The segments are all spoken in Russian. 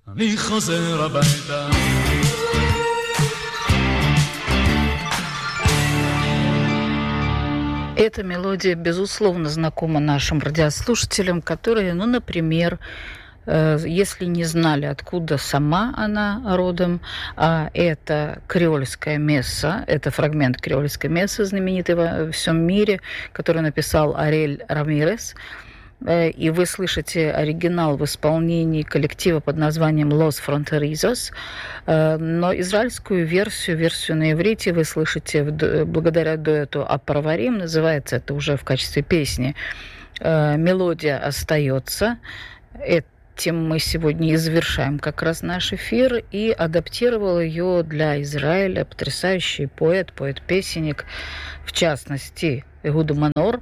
אני חוזר הביתה. Эта мелодия, безусловно, знакома нашим радиослушателям, которые, например, если не знали, откуда сама она родом, а это креольская месса, это фрагмент креольской мессы, знаменитой во всем мире, который написал Ариэль Рамирес, и вы слышите оригинал в исполнении коллектива под названием Los Fronterizos, но израильскую версию на иврите вы слышите благодаря дуэту Апарварим, называется это уже в качестве песни. Мелодия остается. Этим мы сегодня и завершаем как раз наш эфир, и адаптировал ее для Израиля потрясающий поэт-песенник, в частности, Игуда Манор.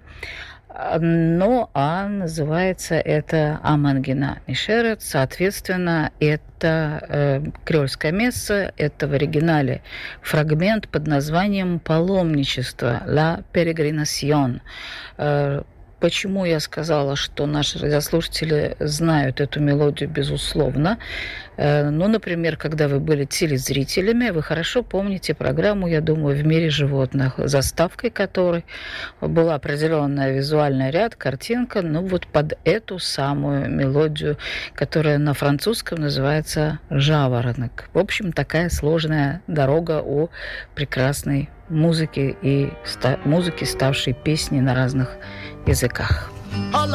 А называется это «Амангина Нишерет». Соответственно, это креольская месса, это в оригинале фрагмент под названием «Паломничество» «La Peregrinación». Почему я сказала, что наши радиослушатели знают эту мелодию, безусловно. Например, когда вы были телезрителями, вы хорошо помните программу, я думаю, «В мире животных», заставкой которой была определенная визуальный ряд, картинка, под эту самую мелодию, которая на французском называется «Жаворонок». В общем, такая сложная дорога у прекрасной музыки, ставшей песней на разных языках.